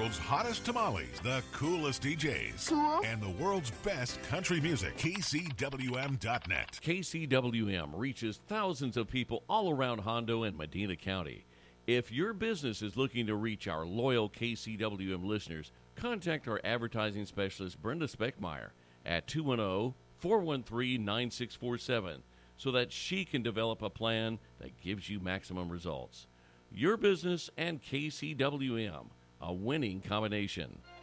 world's hottest tamales, the coolest DJs, Cool. and the world's best country music. KCWM.net. KCWM reaches thousands of people all around Hondo and Medina County. If your business is looking to reach our loyal KCWM listeners, contact our advertising specialist, Brenda Speckmeyer, at 210-413-9647 so that she can develop a plan that gives you maximum results. Your business and KCWM, a winning combination.